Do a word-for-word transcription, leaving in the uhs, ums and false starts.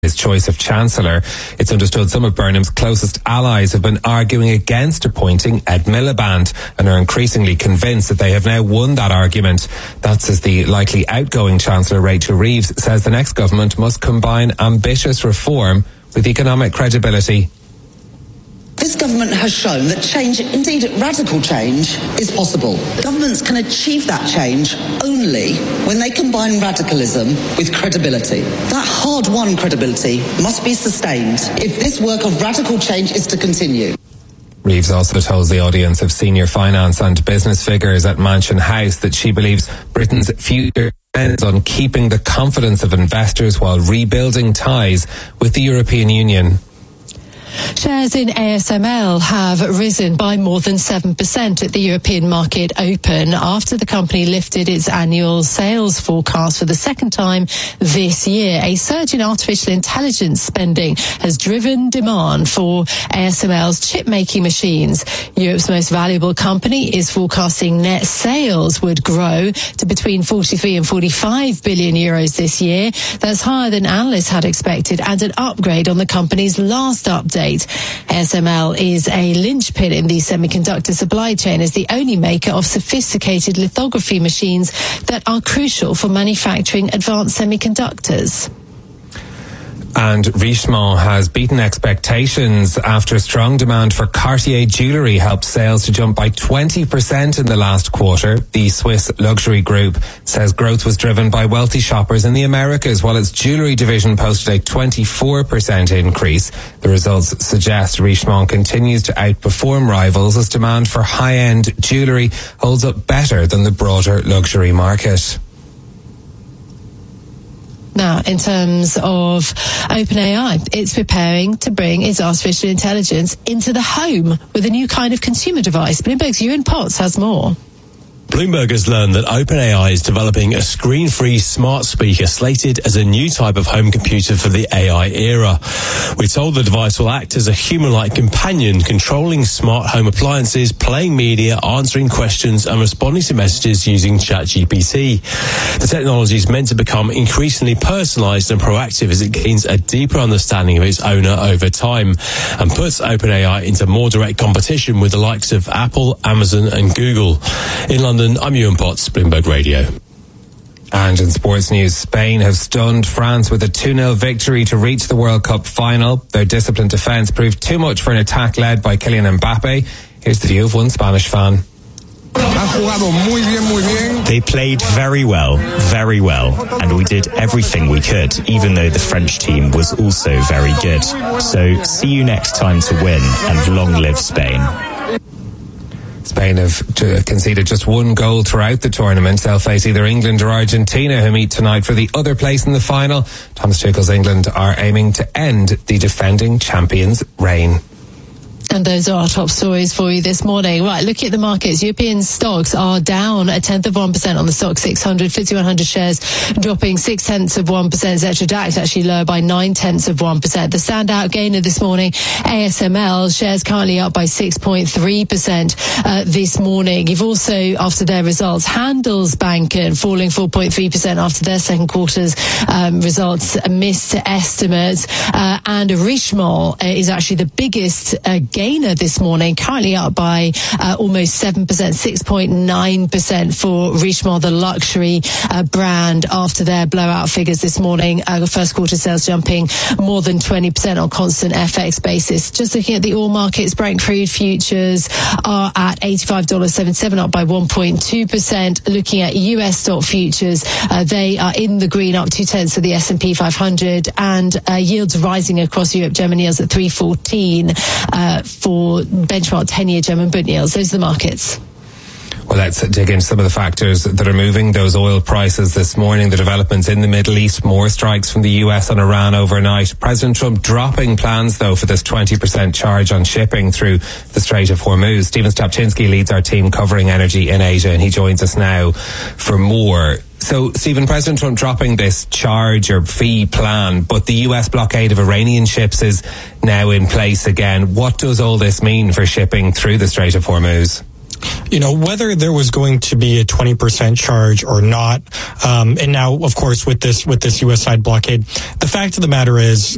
his choice of Chancellor. It's understood some of Burnham's closest allies have been arguing against appointing Ed Miliband and are increasingly convinced that they have now won that argument. That's as the likely outgoing Chancellor Rachel Reeves says the next government must combine ambitious reform with economic credibility. This government has shown that change, indeed radical change, is possible. Governments can achieve that change only when they combine radicalism with credibility. That hard-won credibility must be sustained if this work of radical change is to continue. Reeves also told the audience of senior finance and business figures at Mansion House that she believes Britain's future depends on keeping the confidence of investors while rebuilding ties with the European Union. Shares in A S M L have risen by more than seven percent at the European market open after the company lifted its annual sales forecast for the second time this year. A surge in artificial intelligence spending has driven demand for A S M L's chip-making machines. Europe's most valuable company is forecasting net sales would grow to between forty-three and forty-five billion euros this year. That's higher than analysts had expected and an upgrade on the company's last update. A S M L is a linchpin in the semiconductor supply chain as the only maker of sophisticated lithography machines that are crucial for manufacturing advanced semiconductors. And Richemont has beaten expectations after strong demand for Cartier jewellery helped sales to jump by twenty percent in the last quarter. The Swiss luxury group says growth was driven by wealthy shoppers in the Americas, while its jewellery division posted a twenty-four percent increase. The results suggest Richemont continues to outperform rivals as demand for high-end jewellery holds up better than the broader luxury market. Now, in terms of OpenAI, it's preparing to bring its artificial intelligence into the home with a new kind of consumer device. Bloomberg's Ewan Potts has more. Bloomberg has learned that OpenAI is developing a screen-free smart speaker slated as a new type of home computer for the A I era. We're told the device will act as a human-like companion, controlling smart home appliances, playing media, answering questions and responding to messages using ChatGPT. The technology is meant to become increasingly personalised and proactive as it gains a deeper understanding of its owner over time and puts OpenAI into more direct competition with the likes of Apple, Amazon and Google. In London, I'm Ewan Potts, Bloomberg Radio. And in sports news, Spain have stunned France with a two nil victory to reach the World Cup final. Their disciplined defence proved too much for an attack led by Kylian Mbappe. Here's the view of one Spanish fan. They played very well, very well, and we did everything we could, even though the French team was also very good. So see you next time to win, and long live Spain. Spain have conceded just one goal throughout the tournament. They'll face either England or Argentina, who meet tonight for the other place in the final. Thomas Tuchel's England are aiming to end the defending champions' reign. And those are our top stories for you this morning. Right, looking at the markets, European stocks are down a tenth of one percent on the stock six hundred, FTSE one hundred shares dropping six tenths of one percent. Xetra DAX actually lower by nine tenths of one percent. The standout gainer this morning, A S M L shares currently up by six point three percent uh, this morning. You've also, after their results, Handelsbanken falling four point three percent after their second quarter's um, results missed estimates. Uh, and Richemont uh, is actually the biggest uh, gainer this morning, currently up by uh, almost seven percent, six point nine percent for Richemont, the luxury uh, brand, after their blowout figures this morning. Uh, the first quarter sales jumping more than twenty percent on constant F X basis. Just looking at the oil markets, Brent crude futures are at eighty-five dollars and seventy-seven cents, up by one point two percent. Looking at U S stock futures, uh, they are in the green, up two tenths of the S and P five hundred, and uh, yields rising across Europe. German yields at three fourteen uh, for benchmark ten-year German Bund yields. Those are the markets. Well, let's dig into some of the factors that are moving those oil prices this morning. The developments in the Middle East, more strikes from the U S on Iran overnight. President Trump dropping plans, though, for this twenty percent charge on shipping through the Strait of Hormuz. Stephen Stapczynski leads our team covering energy in Asia, and he joins us now for more. So, Stephen, President Trump dropping this charge or fee plan, but the U S blockade of Iranian ships is now in place again. What does all this mean for shipping through the Strait of Hormuz? You know, whether there was going to be a twenty percent charge or not, um, and now, of course, with this with this U S side blockade, the fact of the matter is